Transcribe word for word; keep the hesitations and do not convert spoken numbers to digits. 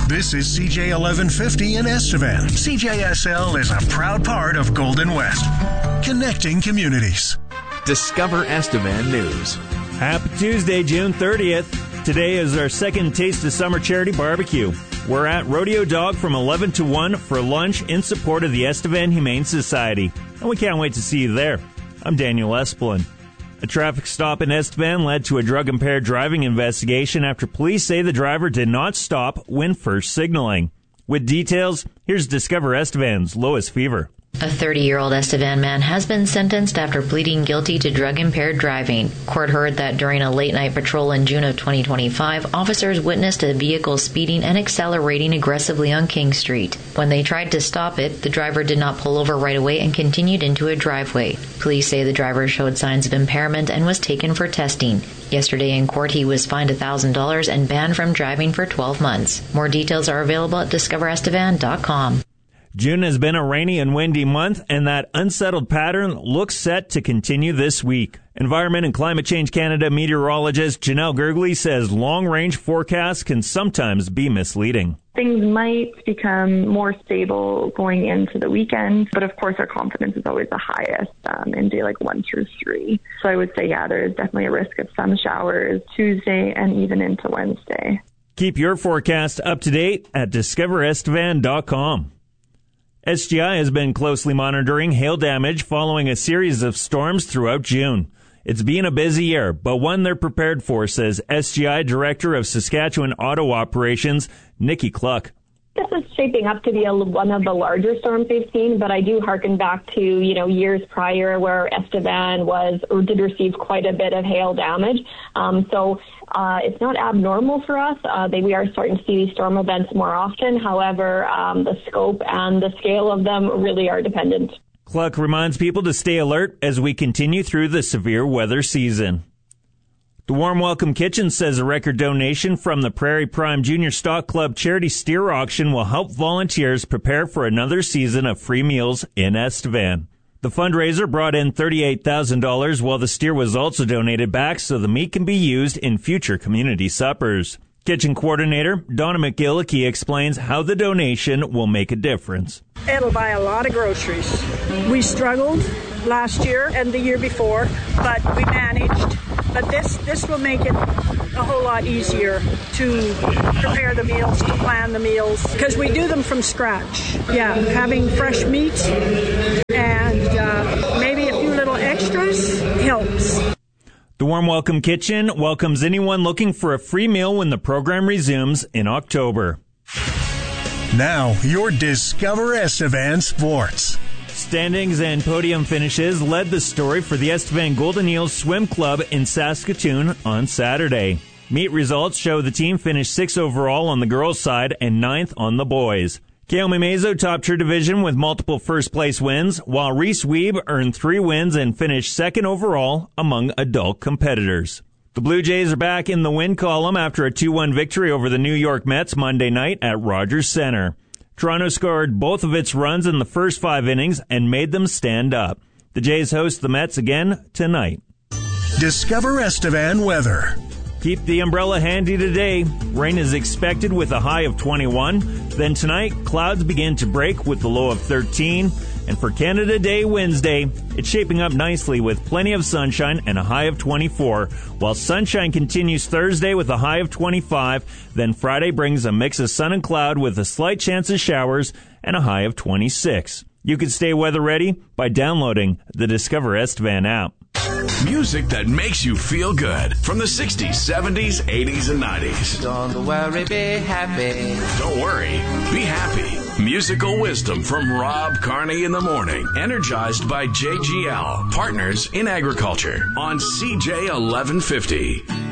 This is C J eleven fifty in Estevan. C J S L is a proud part of Golden West, connecting communities. Discover Estevan News. Happy Tuesday, June thirtieth. Today is our second Taste of Summer charity barbecue. We're at Rodeo Dog from eleven to one for lunch in support of the Estevan Humane Society. And we can't wait to see you there. I'm Daniel Esplin. A traffic stop in Estevan led to a drug-impaired driving investigation after police say the driver did not stop when first signaling. With details, here's Discover Estevan's Lois Fever. A thirty-year-old Estevan man has been sentenced after pleading guilty to drug-impaired driving. Court heard that during a late-night patrol in June of twenty twenty-five, officers witnessed a vehicle speeding and accelerating aggressively on King Street. When they tried to stop it, the driver did not pull over right away and continued into a driveway. Police say the driver showed signs of impairment and was taken for testing. Yesterday in court, he was fined one thousand dollars and banned from driving for twelve months. More details are available at discover estevan dot com. June has been a rainy and windy month, and that unsettled pattern looks set to continue this week. Environment and Climate Change Canada meteorologist Janelle Gergley says long-range forecasts can sometimes be misleading. Things might become more stable going into the weekend, but of course our confidence is always the highest um, in day like one through three. So I would say, yeah, there's definitely a risk of some showers Tuesday and even into Wednesday. Keep your forecast up to date at discover estevan dot com. S G I has been closely monitoring hail damage following a series of storms throughout June. It's been a busy year, but one they're prepared for, says S G I Director of Saskatchewan Auto Operations, Nikki Cluck. This is shaping up to be a, one of the larger storms they've seen, but I do hearken back to, you know, years prior where Estevan was or did receive quite a bit of hail damage. Um, so uh, it's not abnormal for us. Uh, they, we are starting to see these storm events more often. However, um, the scope and the scale of them really are dependent. Cluck reminds people to stay alert as we continue through the severe weather season. The Warm Welcome Kitchen says a record donation from the Prairie Prime Junior Stock Club charity steer auction will help volunteers prepare for another season of free meals in Estevan. The fundraiser brought in thirty-eight thousand dollars, while the steer was also donated back so the meat can be used in future community suppers. Kitchen coordinator Donna McGillicuddy explains how the donation will make a difference. It'll buy a lot of groceries. We struggled last year and the year before, but we managed. But this, this will make it a whole lot easier to prepare the meals, to plan the meals, because we do them from scratch. Yeah, having fresh meat and uh, maybe a few little extras helps. The Warm Welcome Kitchen welcomes anyone looking for a free meal when the program resumes in October. Now, your Discover Estevan Sports. Standings and podium finishes led the story for the Estevan Golden Eels Swim Club in Saskatoon on Saturday. Meet results show the team finished sixth overall on the girls' side and ninth on the boys. Kaomi Mazo topped her division with multiple first-place wins, while Reese Weeb earned three wins and finished second overall among adult competitors. The Blue Jays are back in the win column after a two one victory over the New York Mets Monday night at Rogers Center. Toronto scored both of its runs in the first five innings and made them stand up. The Jays host the Mets again tonight. Discover Estevan weather. Keep the umbrella handy today. Rain is expected with a high of twenty-one. Then tonight, clouds begin to break with the low of thirteen. And for Canada Day Wednesday, it's shaping up nicely with plenty of sunshine and a high of twenty-four, while sunshine continues Thursday with a high of twenty-five. Then Friday brings a mix of sun and cloud with a slight chance of showers and a high of twenty-six. You can stay weather ready by downloading the Discover Estevan app. Music that makes you feel good from the sixties, seventies, eighties, and nineties. Don't worry, be happy. Don't worry, be happy. Musical wisdom from Rob Carney in the morning. Energized by J G L, Partners in Agriculture on C J eleven fifty.